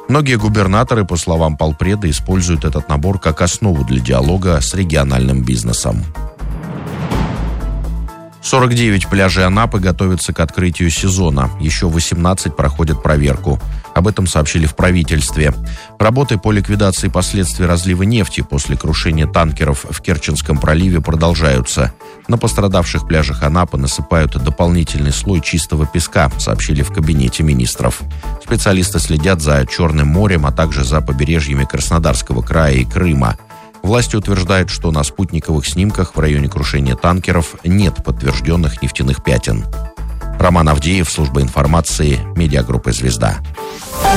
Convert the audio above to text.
Многие губернаторы, по словам полпреда, используют этот набор как основу для диалога с региональным бизнесом. 49 пляжей Анапы готовятся к открытию сезона. Еще 18 проходят проверку. Об этом сообщили в правительстве. Работы по ликвидации последствий разлива нефти после крушения танкеров в Керченском проливе продолжаются. На пострадавших пляжах Анапы насыпают дополнительный слой чистого песка, сообщили в кабинете министров. Специалисты следят за Черным морем, а также за побережьями Краснодарского края и Крыма. Власти утверждают, что на спутниковых снимках в районе крушения танкеров нет подтвержденных нефтяных пятен. Роман Авдеев, служба информации, медиагруппы «Звезда».